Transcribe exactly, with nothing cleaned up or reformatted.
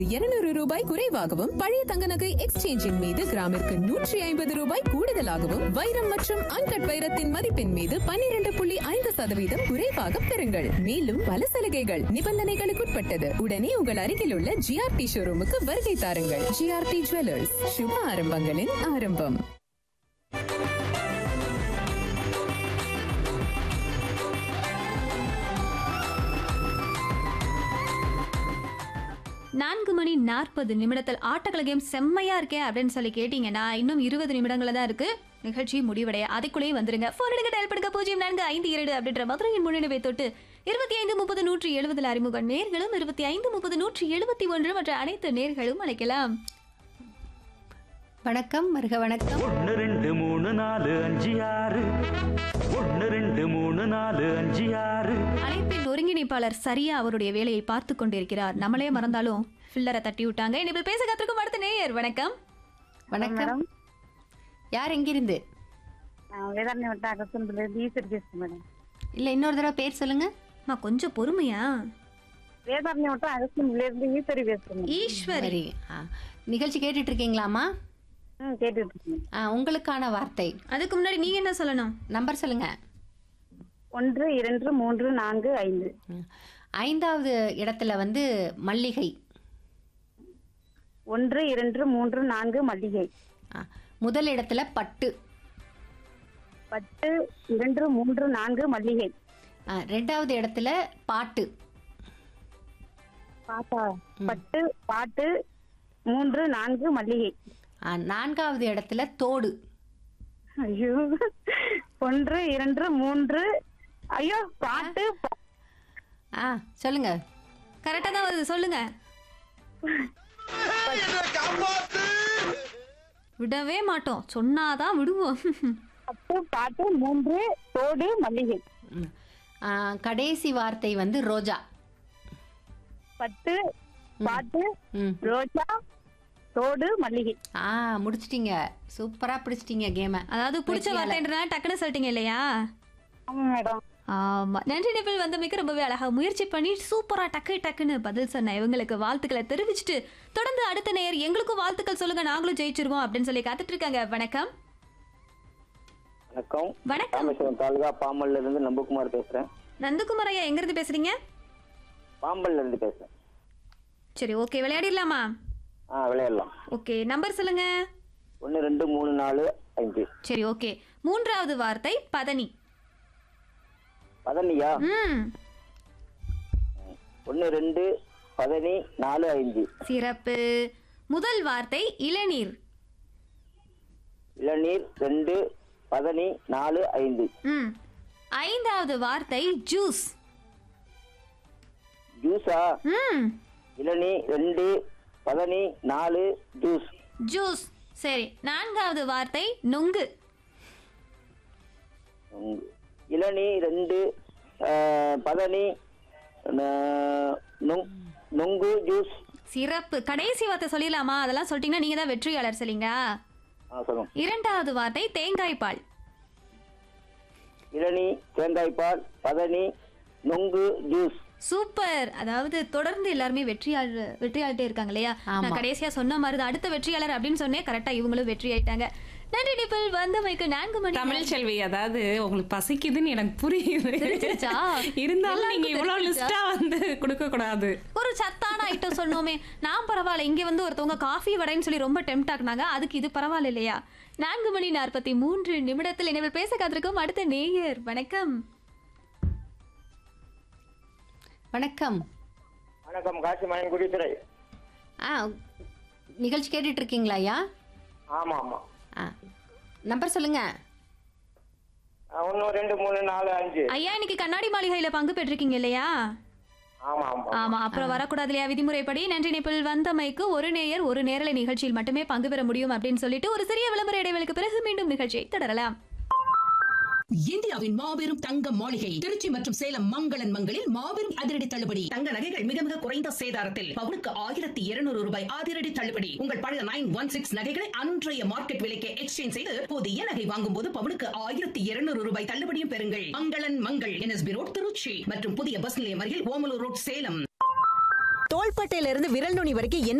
இருநூறு ரூபாய் குறைவாகவும் பழைய தங்க நகை எக்ஸ்சேஞ்சின் மீது கிராமிற்கு நூற்றி ஐம்பது ரூபாய் கூடுதலாகவும் வைரம் மற்றும் அன்கட் வைரத்தின் மதிப்பின் மீது பன்னிரண்டு புள்ளி ஐந்து சதவீதம் குறைவாக பெறுங்கள். மேலும் பல சலுகைகள் நிபந்தனைகளுக்குட்பட்டது. உடனே உங்கள் அருகில் உள்ள ஜிஆர்டி ஷோரூமுக்கு வருகை தாருங்கள். ஜிஆர்டி ஜுவல்லர்ஸ், சுப ஆரம்பங்களின் ஆரம்பம். நான்கு மணி நாற்பது நிமிடத்தில் ஆட்டக்கலை கேம் செம்மையா இருக்கே அப்படின்னு சொல்லி கேட்டீங்கன்னா இன்னும் இருபது நிமிடங்கள தான் இருக்கு நிகழ்ச்சி முடிவடைய. அதுக்குள்ளேயே வந்துருங்க. போன் எடுக்க டயல் பண்ணுங்க பூஜ்ஜியம் நான்கு ஐந்து இரண்டு அப்படின்ற மதுரையின் முன்னிலை தொட்டு இருபத்தி ஐந்து முப்பது நூற்றி எழுபதில் அறிமுக நேர்களும் இருபத்தி ஐந்து முப்பது நூற்றி எழுபத்தி ஒன்று மற்ற அனைத்து நேர்களும் அழைக்கலாம். வணக்கம் மருக வணக்கம். ஒன்னு ரெண்டு மூணு நாலு அஞ்சு ஆறு ஒன்னு ரெண்டு மூணு நாலு அஞ்சு ஆறு. அழைப்பின் ஒருங்கிணைப்பாளர் சரியா அவருடைய வேலையை பார்த்து கொண்டிருக்கிறார். நம்மளே மறந்தாலும் ஃபில்லரை தட்டி விட்டாங்க. இனிமேல் பேச கற்றுக்கும் அடுத்த நேயர். வணக்கம். வணக்கம். யார் எங்கிருந்து? இல்ல இன்னொரு தடவை பேர் சொல்லுங்க. கொஞ்சம் பொறுமையா. ஈஸ்வரி. நிகழ்ச்சி கேட்டுட்டு இருக்கீங்களாமா? உங்களுக்கான வார்த்தை. அதுக்கு முன்னாடி நீங்க என்ன சொல்லணும்? நம்பர் சொல்லுங்க. ஒன்று இரண்டு மூன்று நான்கு ஐந்து. ஐந்தாவது இடத்துல வந்து மல்லிகை. ஒன்று இரண்டு மூன்று நான்கு மல்லிகை. முதல் இடத்துல பட்டு. பட்டு இரண்டு மூன்று நான்கு மல்லிகை. ரெண்டாவது இடத்துல பாட்டு. பாட்டா? பட்டு பாட்டு மூன்று நான்கு மல்லிகை. நான்காவது இடத்துல தோடு. ஐயோ, ஒன்று இரண்டு மூன்று. ஐயோ, பாட்டு. ஆ சொல்லுங்க. கரெக்டா தான் வருது, சொல்லுங்க. விடவே மாட்டோம், சொன்னாதான் விடுவோம். பட்டு பாட்டு மூன்று தோடு மல்லிகை. கடைசி வார்த்தை வந்து ரோஜா. பட்டு பாட்டு ரோஜா தோடு மல்லிகை. ஆ முடிச்சிட்டீங்க. சூப்பரா பிடிச்சிட்டீங்க கேம. அதாவது பிடிச்ச வார்த்தைன்றனால டக்குன்னு சொல்லிட்டீங்க இல்லையா? ஆமா மேடம். ஆமா, நன்றி. நிபிள் வந்து மிக்க ரொம்பவே அழகா முயற்சி பண்ணி சூப்பரா டக்கு டக்குன்னு பதில் சொன்ன இவங்களுக்கு வாழ்த்துக்களை தெரிவிச்சுட்டு தொடர்ந்து அடுத்த நேயர் எங்களுக்கும் வாழ்த்துக்கள் சொல்லுங்க, நாங்களும் ஜெயிச்சிருவோம் அப்படின்னு சொல்லி காத்துட்டு இருக்காங்க. வணக்கம். வணக்கம். வணக்கம். தாலுகா பாம்பல்ல இருந்து நம்புகுமார் பேசுறேன். நந்தகுமார் ஐயா, எங்க இருந்து பேசுறீங்க? பாம்பல்ல இருந்து பேசுறேன். சரி, ஓகே, விளையாடிடலாமா? ஆ விளையாடலாம். ஓகே, நம்பர் சொல்லுங்க. ஒன்னு ரெண்டு மூணு நாலு அஞ்சு. சரி, ஓகே. மூன்றாவது வார்த்தை பதனி. பதனியா? ம். ஒன்னு ரெண்டு பதனி நாலு ஐந்து. சிறப்பு. முதல் வார்த்தை இளநீர். இளநீர் ரெண்டு பதனி நாலு ஐந்து. ம். ஐந்தாவது வார்த்தை ஜூஸ். ஜூஸா? ம். இளநீர் ரெண்டு பதனி நாலு ஜூஸ். ஜூஸ். சரி, நான்காவது வார்த்தை நொங்கு. இளநீர் ரெண்டு பதனி நொங்கு ஜூஸ். சிறப்பு. கடைசி வார்த்தை சொல்லிடலாமா? அதெல்லாம் சொல்லிட்டீங்கன்னா நீங்க தான் வெற்றியாளர். சரிங்களா? இரண்டாவது வார்த்தை தேங்காய் பால். இளநீ தேங்காய் பால் பதனி நொங்கு ஜூஸ். சூப்பர். அதாவது தொடர்ந்து எல்லாருமே வெற்றியாளர் வெற்றியாளர்கிட்டே இருக்காங்க இல்லையா? நான் கடைசியா சொன்ன மாதிரி தான் அடுத்த வெற்றியாளர் அப்படின்னு சொன்னேன். கரெக்டா இவங்களும் வெற்றி ஆயிட்டாங்க. நன்றி நிபிள். வந்தமைக்கு நான்கு மணி. தமிழ் செல்வி, அதாவது உங்களுக்கு பசிக்குதுன்னு எனக்கு புரியுது. இருந்தாலும் நீங்க இவ்வளவு லிஸ்டா வந்து கொடுக்க கூடாது. ஒரு சத்தான ஐட்டம் சொன்னோமே. நான் பரவாயில்ல, இங்க வந்து ஒருத்தவங்க காஃபி வடைன்னு சொல்லி ரொம்ப டெம்ட் ஆக்குனாங்க. அதுக்கு இது பரவாயில்ல இல்லையா? நான்கு மணி நாற்பத்தி மூன்று நிமிடத்தில் இனிமேல் பேச காத்திருக்கும் அடுத்த நேயர். வணக்கம். வணக்கம். வணக்கம். காசி மணி குடித்துறை. ஆ நிகழ்ச்சி கேட்டுட்டு இருக்கீங்களா ஐயா? ஆமா ஆமா. ஆ நம்பர் சொல்லுங்க. ஒன்னு ரெண்டு மூணு நாலு அஞ்சு. ஐயா, இன்னைக்கு கண்ணாடி மாளிகையில பங்கு பெற்றிருக்கீங்க இல்லையா? ஆமா ஆமா. ஆமா, அப்புறம் வரக்கூடாது இல்லையா விதிமுறைப்படி? நன்றி நிபிள். வந்தமைக்கு ஒரு நேயர் ஒரு நேரலை நிகழ்ச்சியில் மட்டுமே பங்கு பெற முடியும் அப்படின்னு சொல்லிட்டு ஒரு சிறிய விளம்பர இடைவெளிக்கு பிறகு மீண்டும் நிகழ்ச்சியை தொடரலாம். இந்தியாவின் மாபெரும் தங்க மாளிகை திருச்சி மற்றும் சேலம் மங்களன் மங்களில் மாபெரும் அதிரடி தள்ளுபடி. தங்க நகைகள் மிக மிக குறைந்த சேதாரத்தில் பவுனுக்கு ஆயிரத்தி இருநூறு ரூபாய் அதிரடி தள்ளுபடி. உங்கள் பழைய நைன் ஒன் சிக்ஸ் நகைகளை அன்றைய மார்க்கெட் விலைக்கு எக்ஸ்சேஞ்ச் செய்து புதிய நகை வாங்கும் போது பவுனுக்கு ஆயிரத்தி இருநூறு ரூபாய் தள்ளுபடியும் பெறுங்கள். மங்களன் மங்கள் என்எஸ்பி ரோட் திருச்சி மற்றும் புதிய பஸ் நிலையம் அருகில் ஓமலூர் ரோட் சேலம். தோள்பட்டையில இருந்து விரல் நுனி வரைக்கும் என்ன